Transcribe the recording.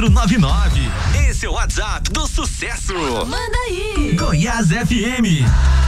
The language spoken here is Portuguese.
3499. Esse é o WhatsApp do sucesso. Manda aí. Goiás FM.